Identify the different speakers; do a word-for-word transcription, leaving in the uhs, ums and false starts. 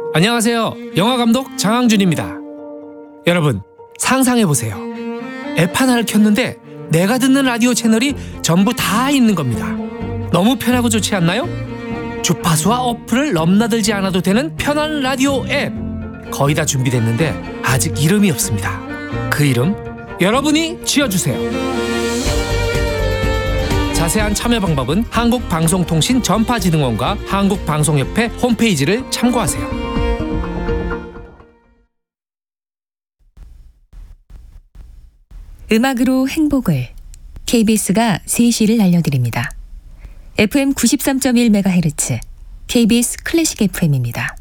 Speaker 1: 안녕하세요. 영화감독 장항준입니다. 여러분, 상상해보세요. 앱 하나를 켰는데 내가 듣는 라디오 채널이 전부 다 있는 겁니다. 너무 편하고 좋지 않나요? 주파수와 어플을 넘나들지 않아도 되는 편한 라디오 앱. 거의 다 준비됐는데 아직 이름이 없습니다. 그 이름 여러분이 지어주세요. 자세한 참여 방법은 한국방송통신 전파진흥원과 한국방송협회 홈페이지를 참고하세요.
Speaker 2: 음악으로 행복을 케이비에스가 세 시를 알려드립니다. 에프엠 구십삼 점 일 메가헤르츠 케이비에스 클래식 에프엠입니다.